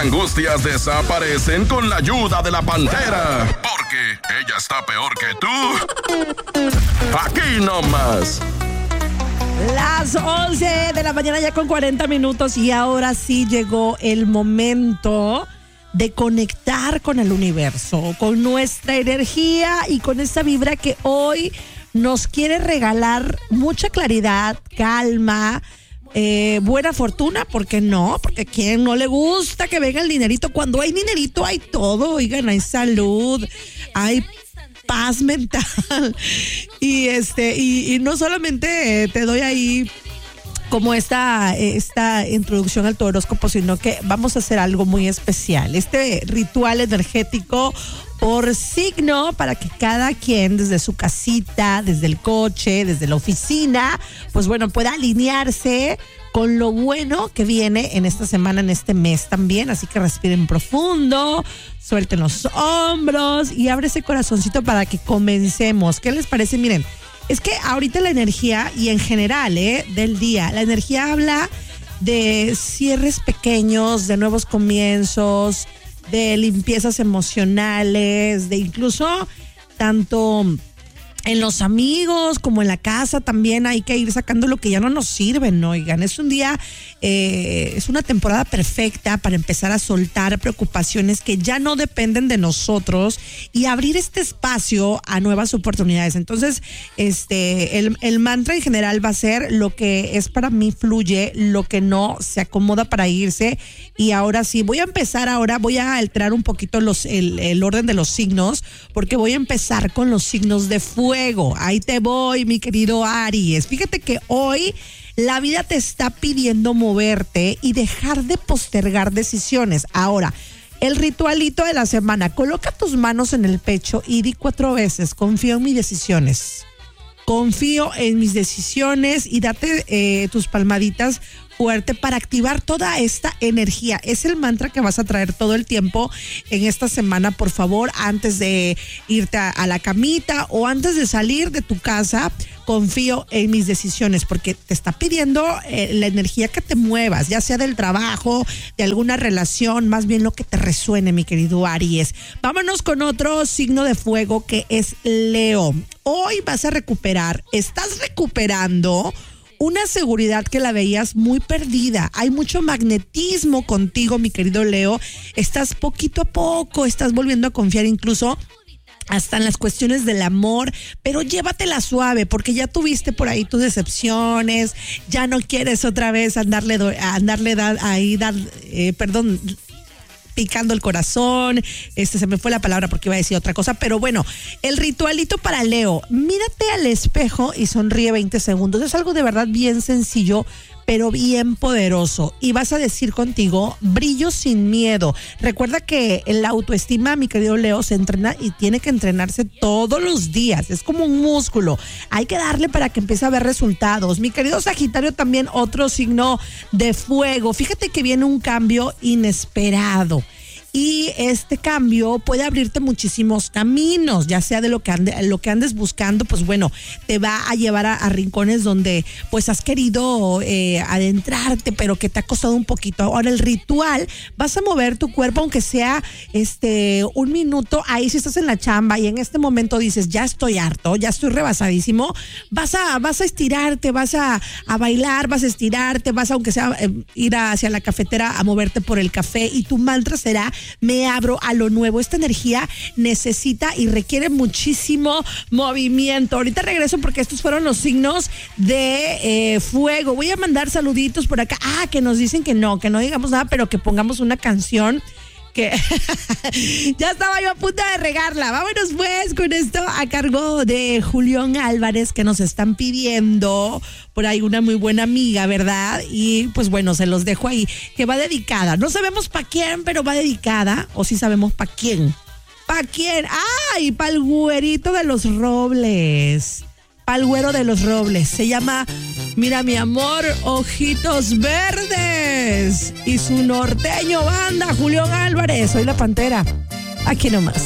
angustias desaparecen con la ayuda de la Pantera. Porque ella está peor que tú. Aquí nomás. Las 11 de la mañana ya con 40 minutos y ahora sí llegó el momento de conectar con el universo, con nuestra energía y con esta vibra que hoy nos quiere regalar mucha claridad, calma, buena fortuna, ¿por qué no? Porque a quien no le gusta que venga el dinerito. Cuando hay dinerito hay todo, oigan, hay salud, hay paz mental y no solamente te doy ahí como esta introducción al tu horóscopo, sino que vamos a hacer algo muy especial, este ritual energético por signo, para que cada quien desde su casita, desde el coche, desde la oficina, pues bueno, pueda alinearse con lo bueno que viene en esta semana, en este mes también. Así que respiren profundo, suelten los hombros y abre ese corazoncito para que comencemos. ¿Qué les parece? Miren, es que ahorita la energía y en general del día, la energía habla de cierres pequeños, de nuevos comienzos, de limpiezas emocionales, de incluso tanto en los amigos como en la casa también hay que ir sacando lo que ya no nos sirve, ¿no? Oigan, es un día, es una temporada perfecta para empezar a soltar preocupaciones que ya no dependen de nosotros y abrir este espacio a nuevas oportunidades. Entonces, el mantra en general va a ser: lo que es para mí fluye, lo que no se acomoda para irse. Y ahora sí, voy a alterar un poquito el orden de los signos, porque voy a empezar con los signos de fuego. Ahí te voy, mi querido Aries. Fíjate que hoy la vida te está pidiendo moverte y dejar de postergar decisiones. Ahora, el ritualito de la semana: coloca tus manos en el pecho y di 4 veces: confío en mis decisiones. Confío en mis decisiones, y date tus palmaditas fuerte para activar toda esta energía. Es el mantra que vas a traer todo el tiempo en esta semana. Por favor, antes de irte a la camita o antes de salir de tu casa, confío en mis decisiones, porque te está pidiendo la energía que te muevas, ya sea del trabajo, de alguna relación, más bien lo que te resuene, mi querido Aries. Vámonos con otro signo de fuego, que es Leo. Hoy vas a estás recuperando una seguridad que la veías muy perdida. Hay mucho magnetismo contigo, mi querido Leo. Estás poquito a poco, estás volviendo a confiar incluso hasta en las cuestiones del amor, pero llévatela suave, porque ya tuviste por ahí tus decepciones, ya no quieres otra vez picando el corazón. Se me fue la palabra porque iba a decir otra cosa, pero bueno, el ritualito para Leo: mírate al espejo y sonríe 20 segundos. Es algo de verdad bien sencillo, pero bien poderoso. Y vas a decir contigo: brillo sin miedo. Recuerda que la autoestima, mi querido Leo, se entrena y tiene que entrenarse todos los días. Es como un músculo. Hay que darle para que empiece a ver resultados. Mi querido Sagitario, también otro signo de fuego. Fíjate que viene un cambio inesperado. Y este cambio puede abrirte muchísimos caminos, ya sea de lo que andes buscando, pues bueno, te va a llevar a rincones donde pues has querido adentrarte, pero que te ha costado un poquito. Ahora, el ritual: vas a mover tu cuerpo, aunque sea un minuto. Ahí, si estás en la chamba y en este momento dices: ya estoy harto, ya estoy rebasadísimo, vas a estirarte, vas a bailar, vas a estirarte, vas a, aunque sea ir hacia la cafetera a moverte por el café, y tu mantra será: me abro a lo nuevo. Esta energía necesita y requiere muchísimo movimiento. Ahorita regreso, porque estos fueron los signos de fuego. Voy a mandar saluditos por acá. Que nos dicen que no digamos nada, pero que pongamos una canción que ya estaba yo a punto de regarla. Vámonos pues con esto a cargo de Julián Álvarez, que nos están pidiendo por ahí una muy buena amiga, ¿verdad? Y pues bueno, se los dejo ahí, que va dedicada. No sabemos para quién, pero va dedicada. O sí sabemos para quién. ¿Para quién? ¡Ay! Para el güerito de los Robles. Para el güero de los Robles. Se llama Mira mi amor, ojitos verdes. Y su norteño banda, Julián Álvarez. Soy la Pantera. Aquí nomás.